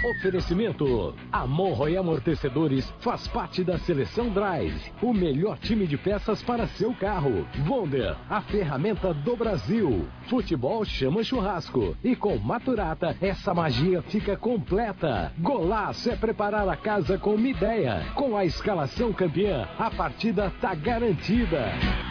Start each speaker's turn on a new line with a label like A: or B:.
A: Oferecimento: Amorro e Amortecedores faz parte da Seleção Drive, o melhor time de peças para seu carro. Wonder, a ferramenta do Brasil. Futebol chama churrasco. E com Maturata, essa magia fica completa. Golaço é preparar a casa com uma ideia. Com a escalação campeã, a partida tá garantida.